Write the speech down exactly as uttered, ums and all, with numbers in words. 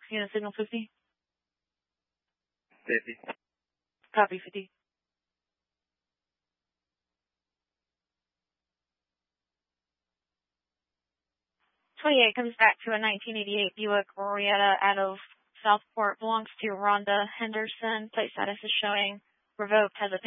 Unit signal fifty. fifty. Copy fifty. twenty-eight comes back to a nineteen eighty-eight Buick Rorietta out of Southport. Belongs to Rhonda Henderson. Plate status is showing revoked. Has a